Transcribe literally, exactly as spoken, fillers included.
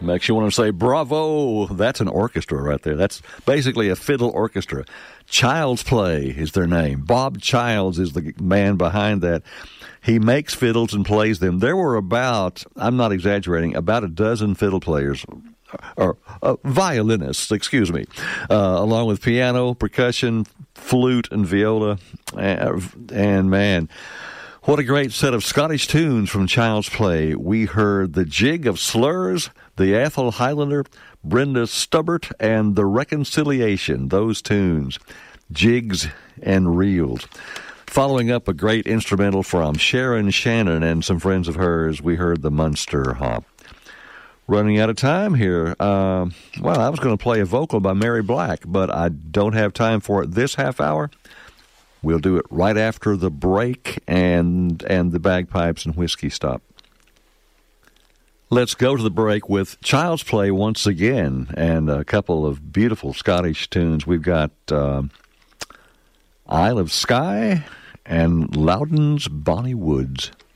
Makes you want to say, bravo. That's an orchestra right there. That's basically a fiddle orchestra. Child's Play is their name. Bob Childs is the man behind that. He makes fiddles and plays them. There were about, I'm not exaggerating, about a dozen fiddle players, or uh, violinists, excuse me, uh, along with piano, percussion, flute, and viola. And, and man, what a great set of Scottish tunes from Child's Play. We heard The Jig of Slurs, The Athol Highlander, Brenda Stubbart, and The Reconciliation. Those tunes, jigs and reels. Following up a great instrumental from Sharon Shannon and some friends of hers, we heard The Munster Hop. Running out of time here. Uh, well, I was going to play a vocal by Mary Black, but I don't have time for it this half hour. We'll do it right after the break and and the bagpipes and whiskey stop. Let's go to the break with Child's Play once again and a couple of beautiful Scottish tunes. We've got uh, Isle of Skye and Loudon's Bonnie Woods.